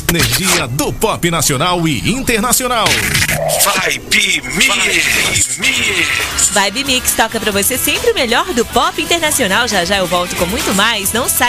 energia do pop nacional e internacional. Vibe Mix. Vibe Mix toca pra você sempre o melhor do pop internacional. Já já eu volto com muito mais. Não sai.